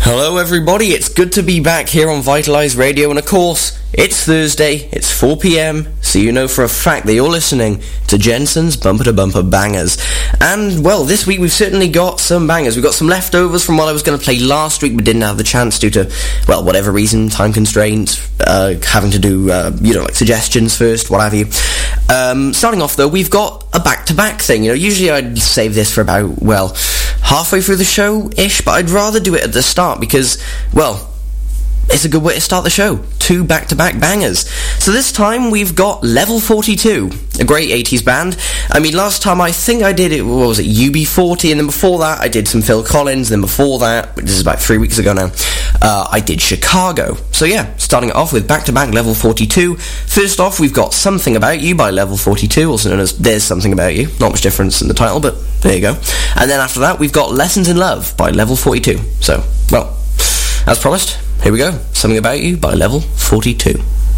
Hello everybody, it's good to be back here on Vitalize Radio, and of course, it's Thursday, it's 4 PM, so you know for a fact that you're listening to Jensen's Bumper to Bumper Bangers. And, well, this week we've certainly got some bangers. We've got some leftovers from what I was going to play last week, but didn't have the chance due to, well, whatever reason, time constraints, having to do, like suggestions first, what have you. Starting off, though, we've got a back-to-back thing. Usually I'd save this for about, well, halfway through the show-ish, but I'd rather do it at the start because, well, it's a good way to start the show. 2 back-to-back bangers. So this time we've got Level 42, a great 80s band. I mean, last time I think I did it, what was it, UB40, and then before that I did some Phil Collins, and then before that, this is about 3 weeks ago now, I did Chicago. So yeah, starting it off with back-to-back Level 42. First off, we've got Something About You by Level 42, also known as There's Something About You. Not much difference in the title, but there you go. And then after that, we've got Lessons in Love by Level 42. So, well, as promised, here we go. Something About You by Level 42.